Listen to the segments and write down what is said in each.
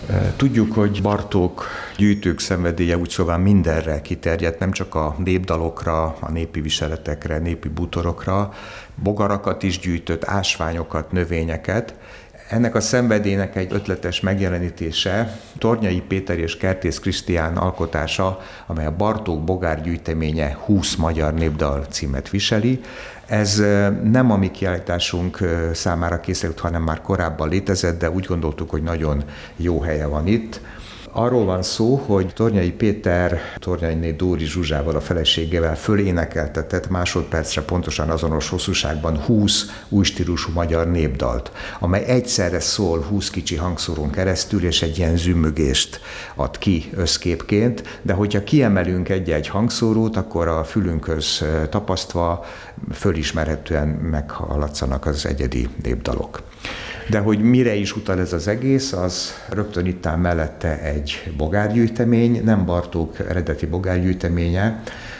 Tudjuk, hogy Bartók gyűjtők szenvedélye úgy szóval mindenre kiterjedt, nem csak a népdalokra, a népi viseletekre, népi bútorokra, bogarakat is gyűjtött, ásványokat, növényeket. Ennek a szenvedélynek egy ötletes megjelenítése Tornyai Péter és Kertész Krisztián alkotása, amely a Bartók bogárgyűjteménye 20 magyar népdal címet viseli. Ez nem a mi kiállításunk számára készült, hanem már korábban létezett, de úgy gondoltuk, hogy nagyon jó helye van itt. Arról van szó, hogy Tornyai Péter Tornyainé Dóri Zsuzsával, a feleségével fölénekeltetett másodpercre pontosan azonos hosszúságban 20 új stílusú magyar népdalt, amely egyszerre szól 20 kicsi hangszórón keresztül, és egy ilyen zümmögést ad ki összképként, de hogyha kiemelünk egy-egy hangszórót, akkor a fülünkhöz tapasztva fölismerhetően meghaladszanak az egyedi népdalok. De hogy mire is utal ez az egész, az rögtön itt áll mellette egy bogárgyűjtemény, nem Bartók eredeti bogárgyűjteménye,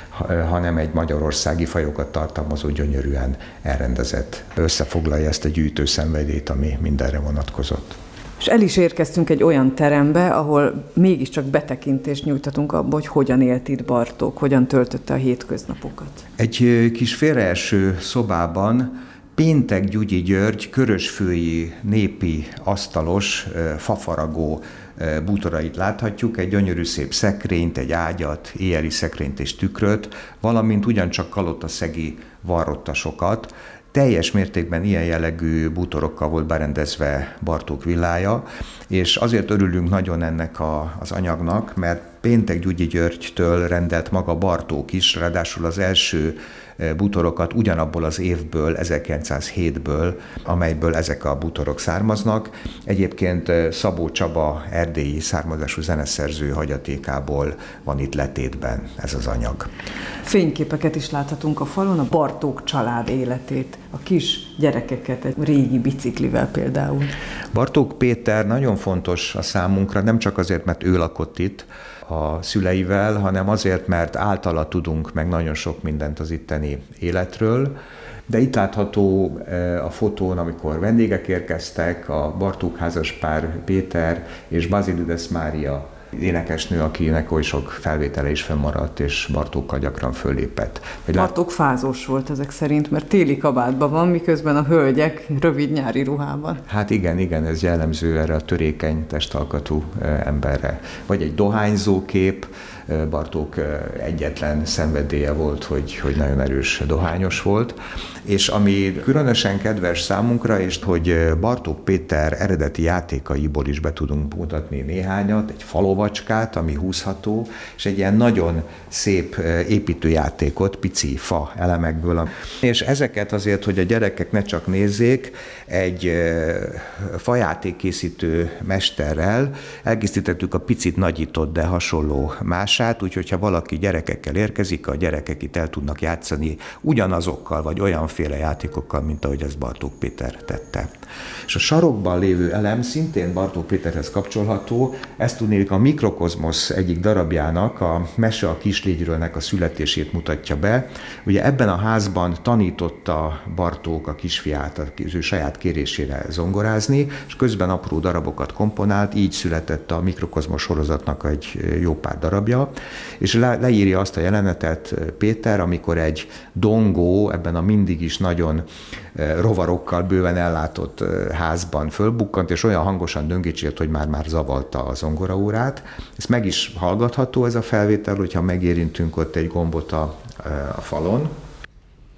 hanem egy magyarországi fajokat tartalmazó gyönyörűen elrendezett. Összefoglalja ezt a gyűjtőszenvedélyt, ami mindenre vonatkozott. És el is érkeztünk egy olyan terembe, ahol mégiscsak betekintést nyújtatunk abba, hogy hogyan élt itt Bartók, hogyan töltötte a hétköznapokat. Egy kis félreeső szobában Péntek Gyugyi György körösfői népi asztalos, fafaragó bútorait láthatjuk, egy gyönyörű szép szekrényt, egy ágyat, éjjeli szekrényt és tükröt, valamint ugyancsak kalotaszegi varrottasokat. Teljes mértékben ilyen jellegű bútorokkal volt berendezve Bartók villája, és azért örülünk nagyon ennek az anyagnak, mert Péntek Gyugyi Györgytől rendelt maga Bartók is, ráadásul az első bútorokat ugyanabból az évből, 1907-ből, amelyből ezek a bútorok származnak. Egyébként Szabó Csaba erdélyi származású zeneszerző hagyatékából van itt letétben ez az anyag. Fényképeket is láthatunk a falon, a Bartók család életét, a kis gyerekeket egy régi biciklivel például. Bartók Péter nagyon fontos a számunkra, nem csak azért, mert ő lakott itt a szüleivel, hanem azért, mert általa tudunk meg nagyon sok mindent az itteni életről. De itt látható a fotón, amikor vendégek érkeztek, a Bartók házaspár Péter és Bazilides Mária énekesnő, akinek oly sok felvétele is fennmaradt, és Bartókkal gyakran föllépett. Bartók fázós volt ezek szerint, mert téli kabátban van, miközben a hölgyek rövid nyári ruhában. Hát igen, ez jellemző erre a törékeny testalkatú emberre. Vagy egy dohányzó kép, Bartók egyetlen szenvedélye volt, hogy nagyon erős dohányos volt, és ami különösen kedves számunkra, és hogy Bartók Péter eredeti játékaiból is be tudunk mutatni néhányat, egy falovacskát, ami húzható, és egy ilyen nagyon szép építőjátékot, pici fa elemekből. És ezeket azért, hogy a gyerekek ne csak nézzék, egy fajátékkészítő mesterrel elkészítettük a picit nagyított, de hasonló mását, úgyhogy ha valaki gyerekekkel érkezik, a gyerekek itt el tudnak játszani ugyanazokkal, vagy olyanféle játékokkal, mint ahogy ezt Bartók Péter tette. És a sarokban lévő elem szintén Bartók Péterhez kapcsolható, ezt tudnék a Mikrokozmosz egyik darabjának, a Mese a kislégyről-nek a születését mutatja be. Ugye ebben a házban tanította Bartók a kisfiát az ő saját kérésére zongorázni, és közben apró darabokat komponált, így született a Mikrokozmosz sorozatnak egy jó pár darabja, és leírja azt a jelenetet Péter, amikor egy dongó ebben a mindig is nagyon rovarokkal bőven ellátott házban fölbukkant, és olyan hangosan döngécsélt, hogy már zavarta a zongoraórát. Ez meg is hallgatható ez a felvétel, hogyha megérintünk ott egy gombot a falon.